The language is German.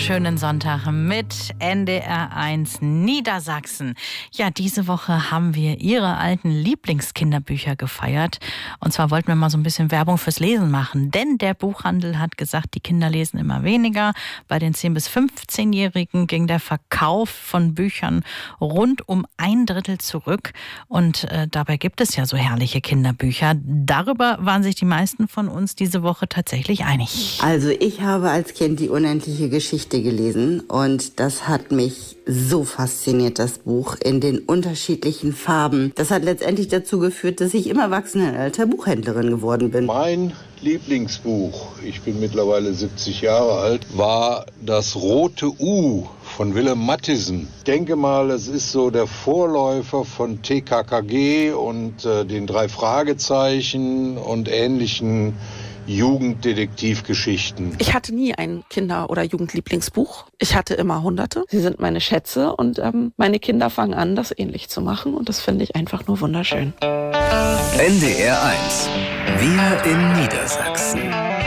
wunderschönen Sonntag mit NDR1 Niedersachsen. Ja, diese Woche haben wir Ihre alten Lieblingskinderbücher gefeiert. Und zwar wollten wir mal so ein bisschen Werbung fürs Lesen machen. Denn der Buchhandel hat gesagt, die Kinder lesen immer weniger. Bei den 10- bis 15-Jährigen ging der Verkauf von Büchern rund um 1/3 zurück. Und dabei gibt es ja so herrliche Kinderbücher. Darüber waren sich die meisten von uns diese Woche tatsächlich einig. Also ich habe als Kind die unendliche Geschichte gelesen und das hat mich so fasziniert, das Buch, in den unterschiedlichen Farben. Das hat letztendlich dazu geführt, dass ich im Erwachsenenalter Buchhändlerin geworden bin. Mein Lieblingsbuch, ich bin mittlerweile 70 Jahre alt, war Das Rote U von Willem Matthijssen. Ich denke mal, es ist so der Vorläufer von TKKG und den 3 Fragezeichen und ähnlichen Jugenddetektivgeschichten. Ich hatte nie ein Kinder- oder Jugendlieblingsbuch. Ich hatte immer Hunderte. Sie sind meine Schätze und meine Kinder fangen an, das ähnlich zu machen und das finde ich einfach nur wunderschön. NDR1. Wir in Niedersachsen.